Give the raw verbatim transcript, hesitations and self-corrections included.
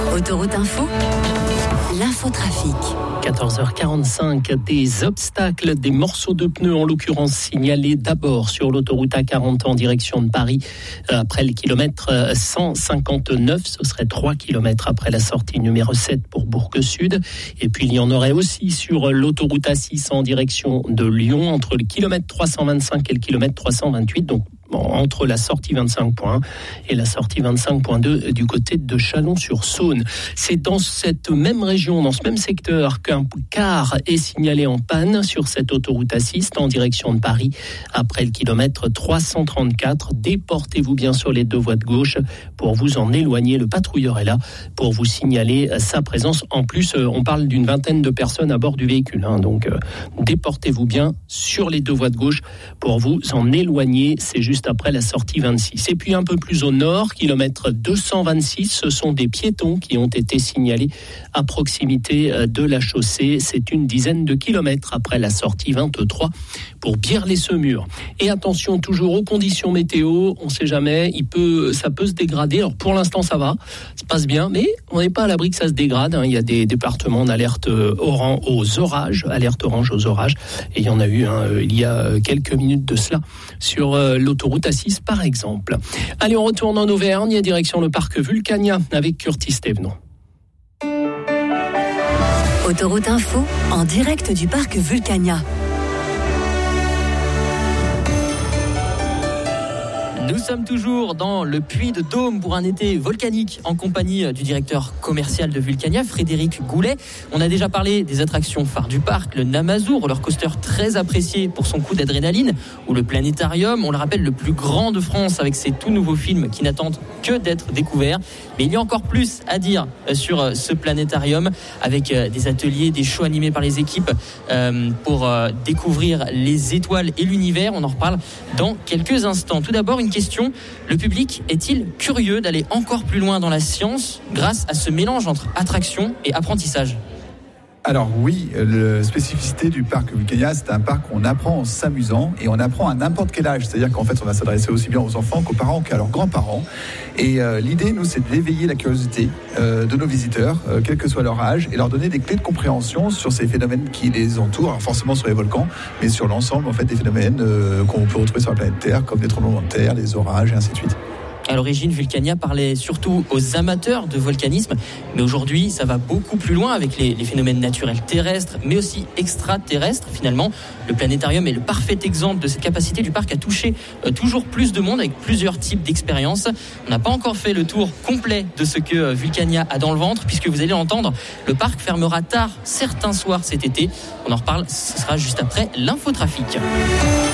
Autoroute Info, l'infotrafic. quatorze heures quarante-cinq, des obstacles, des morceaux de pneus en l'occurrence signalés d'abord sur l'autoroute A quarante en direction de Paris après le kilomètre cent cinquante-neuf, ce serait trois kilomètres après la sortie numéro sept pour Bourg Sud. Et puis il y en aurait aussi sur l'autoroute A six en direction de Lyon entre le kilomètre trois cent vingt-cinq et le kilomètre trois cent vingt-huit, donc entre la sortie vingt-cinq point un et la sortie vingt-cinq point deux du côté de Chalon-sur-Saône. C'est dans cette même région, dans ce même secteur, qu'un car est signalé en panne sur cette autoroute A six en direction de Paris après le kilomètre trois cent trente-quatre. Déportez-vous bien sur les deux voies de gauche pour vous en éloigner. Le patrouilleur est là pour vous signaler sa présence. En plus, on parle d'une vingtaine de personnes à bord du véhicule, hein, donc euh, déportez-vous bien sur les deux voies de gauche pour vous en éloigner. C'est juste après la sortie vingt-six. Et puis un peu plus au nord, kilomètre deux cent vingt-six, ce sont des piétons qui ont été signalés à proximité de la chaussée. C'est une dizaine de kilomètres après la sortie vingt-trois pour Bière-les-Semurs. Et attention toujours aux conditions météo, on ne sait jamais, il peut, ça peut se dégrader. Alors pour l'instant ça va, ça se passe bien, mais on n'est pas à l'abri que ça se dégrade. Hein. Il y a des départements en alerte orange aux orages, alerte orange aux orages, et il y en a eu hein, il y a quelques minutes de cela sur euh, l'autoroute A six par exemple. Allez, on retourne en Auvergne, direction le parc Vulcania avec Curtis Thévenot. Autoroute Info, en direct du parc Vulcania. Nous sommes toujours dans le Puy-de-Dôme pour un été volcanique en compagnie du directeur commercial de Vulcania, Frédéric Goulet. On a déjà parlé des attractions phares du parc, le Namazour, roller coaster très apprécié pour son coup d'adrénaline, ou le Planétarium, on le rappelle, le plus grand de France avec ses tout nouveaux films qui n'attendent que d'être découverts. Mais il y a encore plus à dire sur ce Planétarium avec des ateliers, des shows animés par les équipes pour découvrir les étoiles et l'univers. On en reparle dans quelques instants. Tout d'abord, une question, le public est-il curieux d'aller encore plus loin dans la science grâce à ce mélange entre attraction et apprentissage ? Alors oui, la spécificité du parc Vulcania, c'est un parc où on apprend en s'amusant et on apprend à n'importe quel âge. C'est-à-dire qu'en fait, on va s'adresser aussi bien aux enfants qu'aux parents qu'à leurs grands-parents. Et euh, l'idée, nous, c'est d'éveiller la curiosité euh, de nos visiteurs, euh, quel que soit leur âge, et leur donner des clés de compréhension sur ces phénomènes qui les entourent, alors forcément sur les volcans, mais sur l'ensemble en fait des phénomènes euh, qu'on peut retrouver sur la planète Terre, comme les tremblements de terre, les orages et ainsi de suite. À l'origine, Vulcania parlait surtout aux amateurs de volcanisme, mais aujourd'hui, ça va beaucoup plus loin avec les, les phénomènes naturels terrestres, mais aussi extraterrestres. Finalement, le Planétarium est le parfait exemple de cette capacité du parc à toucher euh, toujours plus de monde avec plusieurs types d'expériences. On n'a pas encore fait le tour complet de ce que Vulcania a dans le ventre, puisque vous allez l'entendre, le parc fermera tard certains soirs cet été. On en reparle, ce sera juste après l'infotrafic.